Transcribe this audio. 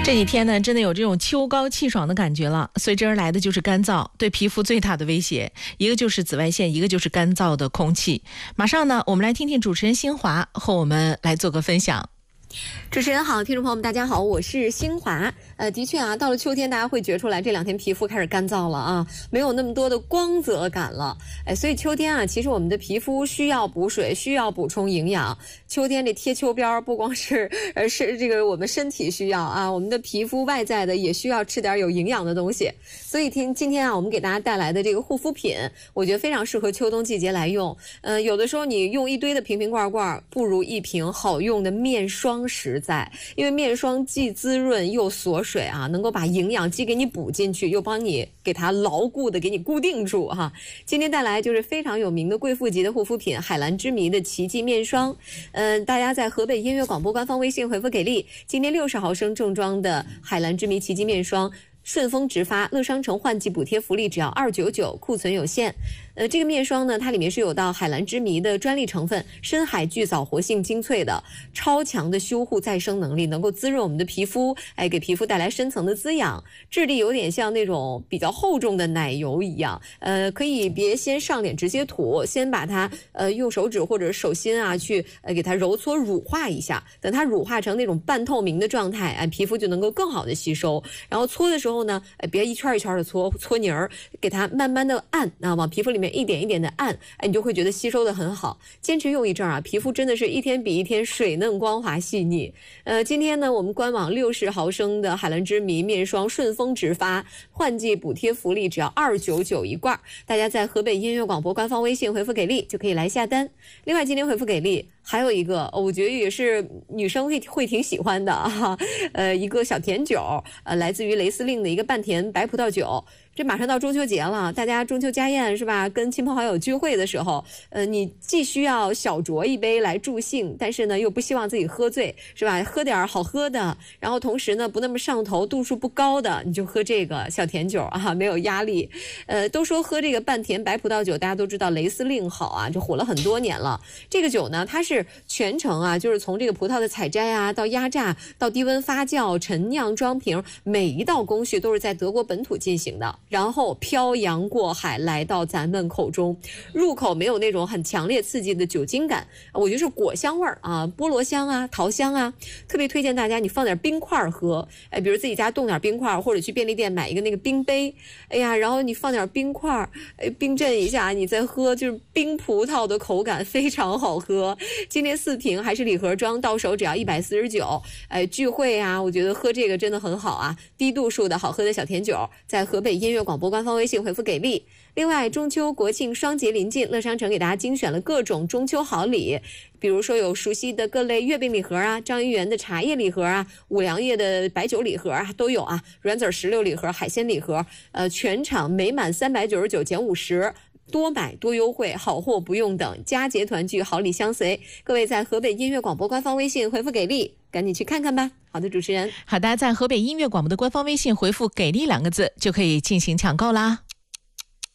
这几天呢，真的有这种秋高气爽的感觉了，随之而来的就是干燥，对皮肤最大的威胁，一个就是紫外线，一个就是干燥的空气。马上呢，我们来听听主持人新华和我们来做个分享。 主持人好，听众朋友们大家好，我是新华。的确啊，到了秋天，大家会觉出来这两天皮肤开始干燥了啊，没有那么多的光泽感了。所以秋天啊，其实我们的皮肤需要补水，需要补充营养。秋天这贴秋膘不光是这个我们身体需要啊，我们的皮肤外在的也需要吃点有营养的东西。所以今天啊，我们给大家带来的这个护肤品，我觉得非常适合秋冬季节来用。有的时候你用一堆的瓶瓶罐罐，不如一瓶好用的面霜实在，因为面霜既滋润又锁水啊，能够把营养既给你补进去，又帮你给它牢固的给你固定住哈。今天带来就是非常有名的贵妇级的护肤品海蓝之谜的奇迹面霜。大家在河北音乐广播官方微信回复给力，今天60毫升正装的海蓝之谜奇迹面霜。顺丰直发，乐商城换季补贴福利只要299，库存有限。这个面霜呢，它里面是有到海蓝之谜的专利成分，深海巨藻活性精粹的，超强的修护再生能力，能够滋润我们的皮肤，给皮肤带来深层的滋养。质地有点像那种比较厚重的奶油一样，可以别先上脸直接涂，先把它用手指或者手心啊去给它揉搓乳化一下，等它乳化成那种半透明的状态，皮肤就能够更好的吸收。然后搓的时候呢，别一圈一圈的搓泥儿，给它慢慢的按，往皮肤里面一点一点的按，你就会觉得吸收的很好。坚持用一阵啊，皮肤真的是一天比一天水嫩光滑细腻。今天呢，我们官网60毫升的海蓝之谜面霜顺丰直发，换季补贴福利只要299一罐，大家在河北音乐广播官方微信回复给力就可以来下单。另外今天回复给力还有一个，我觉得也是女生会挺喜欢的啊，一个小甜酒，来自于雷司令的一个半甜白葡萄酒。这马上到中秋节了，大家中秋家宴是吧？跟亲朋好友聚会的时候，你既需要小酌一杯来助兴，但是呢又不希望自己喝醉，是吧？喝点好喝的，然后同时呢不那么上头，度数不高的，你就喝这个小甜酒啊，没有压力。都说喝这个半甜白葡萄酒，大家都知道雷司令好啊，就火了很多年了。这个酒呢，它是全程啊，就是从这个葡萄的采摘啊，到压榨，到低温发酵、陈酿、装瓶，每一道工序都是在德国本土进行的。然后漂洋过海来到咱们口中，入口没有那种很强烈刺激的酒精感，我觉得是果香味儿啊，菠萝香啊，桃香啊，特别推荐大家你放点冰块喝，比如自己家冻点冰块，或者去便利店买一个那个冰杯，然后你放点冰块，冰镇一下，你再喝，就是冰葡萄的口感非常好喝。今天4瓶还是礼盒装，到手只要149。聚会啊，我觉得喝这个真的很好啊，低度数的好喝的小甜酒，在河北音乐广播官方微信回复给力。另外，中秋国庆双节临近，乐商城给大家精选了各种中秋好礼，比如说有熟悉的各类月饼礼盒啊，张一元的茶叶礼盒啊，五粮液的白酒礼盒啊，都有啊，软籽石榴礼盒、海鲜礼盒，全场每满399减50。多买多优惠，好货不用等，佳节团聚，好礼相随。各位在河北音乐广播官方微信回复给力，赶紧去看看吧。好的，主持人。 好的，在河北音乐广播的官方微信回复给力2个字就可以进行抢购啦。